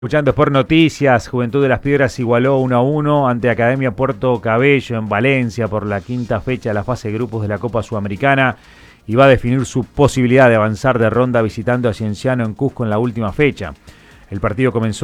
Escuchando por Noticias, Juventud de las Piedras igualó 1-1 ante Academia Puerto Cabello en Valencia por la quinta fecha de la fase de grupos de la Copa Sudamericana y va a definir su posibilidad de avanzar de ronda visitando a Cienciano en Cusco en la última fecha. El partido comenzó